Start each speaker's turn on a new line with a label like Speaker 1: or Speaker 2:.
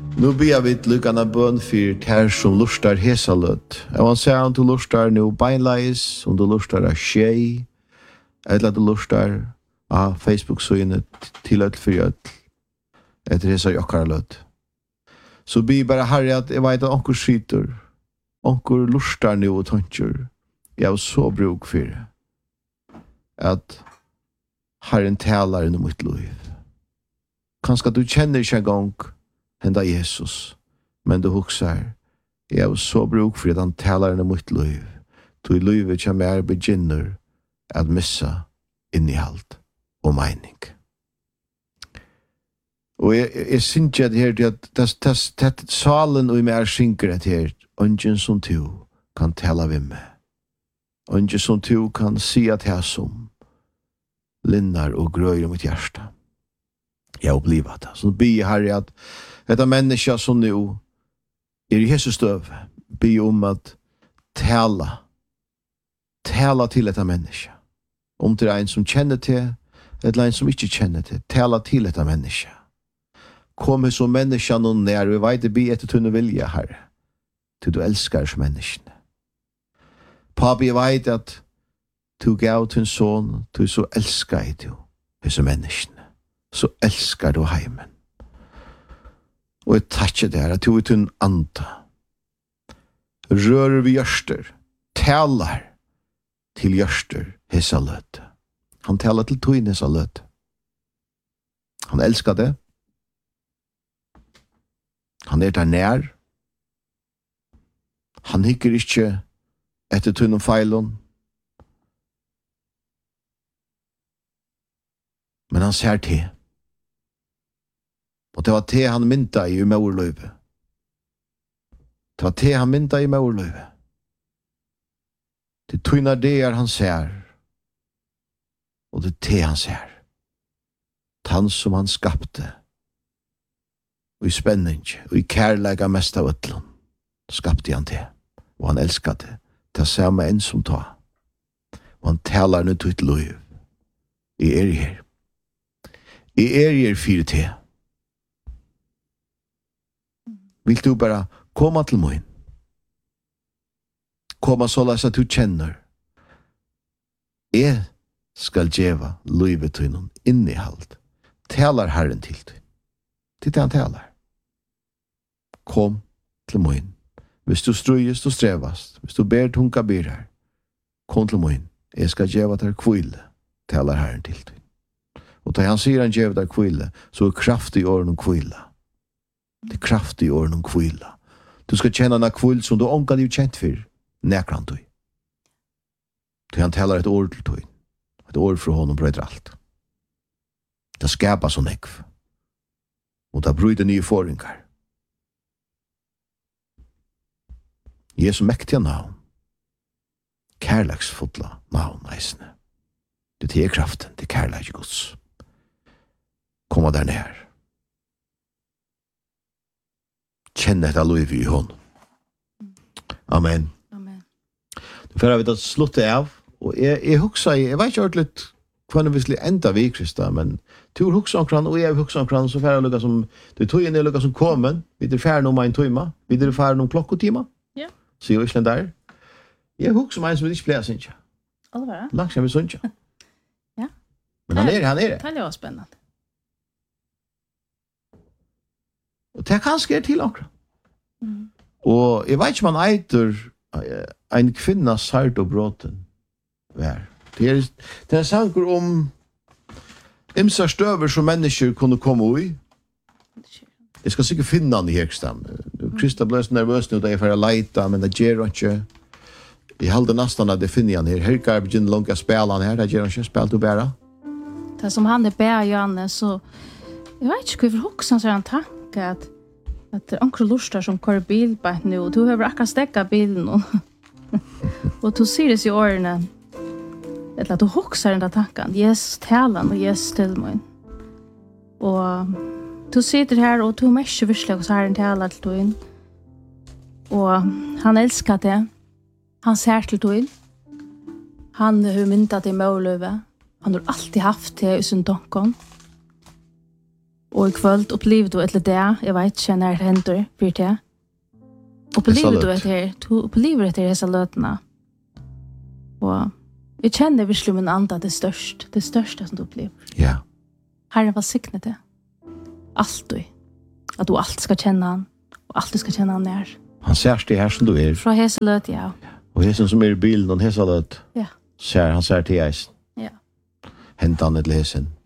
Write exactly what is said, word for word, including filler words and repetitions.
Speaker 1: Nu ber vi lyckan av bön för ter som lustar hesalut. Jag vill säga om du lustar nu beinleis, om du lustar av tjej, eller du lustar av Facebook-synet till ett förgött, ett hesar jockarlut. Så be bara herre att jag vet att onkur skiter, onkur lustar nu och tankar. Jag har så bruk för det. Att Herren talar i mitt liv. Kanske du känner inte en gång hända Jesus, men du huxar, jag har så bruk för att han talar i mitt liv. Du i livet som är begynner att missa innehåll och mening. Og jeg, jeg synes ikke at det her, at salen og mer synker at her, ungen som du kan tala ved meg. Ungen som du kan si at jeg som linnar og grøyer mitt hjärsta. Jeg opplever det. Så be Herre at dette mennesker som nu er i Jesus støv, be om at tala, tala til dette mennesker. Om det er en som kjenner til, eller en som ikke kjenner til, tala til dette mennesker. Kom som människan och när vi vet det be etter tunne vilja, Herre. Till du älskar som människan. Pappa, jag vet att du gav till en son, du så älskar du som människan. Så älskar du heimen. Och jag tackar dig att du är till en anta. Rör vi görster, talar till görster hesa löt. Han talar till tog hesa löt. Han älskar det. Han er der nær. Han hikker ikke etter tunnen feilon. Men han ser til. Og det var til han mynta i umorløyve. Det var til han mynta i umorløyve. Det tunnar det er han ser. Og det er til han ser. Han som han skapte. Og i spenning, og i kærlega mest av øtlån, skapte han det, og han elskade det, til samme en som ta. Og han talar nu til et liv. I er her. I er her fire til. Vil du bare komme til min? Komme så la seg at du kjenner. Jeg skal djeva livet til noen innehalt. Talar Herren til deg. Til det han talar. Kom til min. Hvis du strøyes, du strevast. Hvis du ber tunga byrar. Kom til min. Jeg skal djeva der kvile. Talar Herren til deg. Og da han sier han djeva der kvile, så er kraft i åren om kvile. Det er kraft i åren om kvile. Du skal kjenne en kvile som du ångan er kjent for. Nekran du. Da han talar et år til deg. Et år fra honom brøyder alt. Det skapar så nekv. Og det bryter nye forringar. Jesu mektiga navn. Kærleksfotla navn, eisne. Det er kraften, det er kærleks Guds. Komma der nær. Kjenne etter liv i hånd. Amen.
Speaker 2: Amen.
Speaker 1: Nu får vi da slutte av, og jeg, jeg huksa, jeg vet ikke ordentlig hva det visst enda vi, Krista, men du huksa omkran, og jeg huksa omkran, så får jeg lukka som, du tog inn i lukka som komen, vi er ferdig om en tøyma, vi er ferdig om klokkotima,
Speaker 2: Ja.
Speaker 1: så jeg er ikke der. Jeg huksa om en som ikke pleier sinja.
Speaker 2: Allvar.
Speaker 1: Langt som vi sinja.
Speaker 2: Ja.
Speaker 1: Men han er, han er det.
Speaker 2: Det er jo spennende.
Speaker 1: Og det er kanskje er til akkurat.
Speaker 2: Mm.
Speaker 1: Og jeg vet ikke om han eiter en kvinna sart og bråten vær. Det er, det er sanger om imsa støver som mennesker kunne komme i. Jeg skal sikkert finne han i Hekstam. Krista ble så nervøs nu da jeg får leita, men det gjør han ikke. Jeg halde nesten at jeg finner han her. Herkar begynner langt å spille han her. Det gjør han ikke. Spil du bare.
Speaker 2: Det som han er bære, Janne, så jeg vet ikke hvorfor hoksan så han tanke at at det er anker lustar som kører bil på et nu, og du har akkurat stekka bilen og, og du sier det i årene eller at du hoksar den der tanken Jesus talan og Jesus til mig og du sitter her og du er mest virkelig hos Herren talar til du og han elskar det han ser til du han har myntat i måløve han har alltid haft det i sin donkon Og i kvöld opplever du et det, jeg vet ikke når det hender, for det. Opplever du et her, du opplever et her hese løtene. Og jeg kjenner virkelig min anda det største, det største som du opplever.
Speaker 1: Ja.
Speaker 2: Herren var siknet det. Alltid. At du alltid skal kjenne han, og alltid skal kjenne han nær.
Speaker 1: Han ser det her som du er.
Speaker 2: Fra hese løt, ja.
Speaker 1: Og hesen som er i bilen, og hese løt.
Speaker 2: Ja.
Speaker 1: Ser, han ser til eisen.
Speaker 2: Ja.
Speaker 1: Hentan et lesen.